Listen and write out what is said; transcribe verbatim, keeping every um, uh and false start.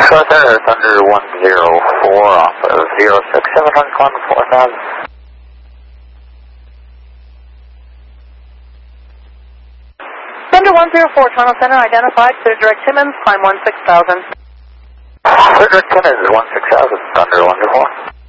Short Thunder, Thunder one zero four off of zero six seven hundred, climb four thousand. Thunder one zero four, Toronto Center, identified, Cedric Timmons, climb one six thousand. Cedric Timmons, one six thousand, Thunder one zero four.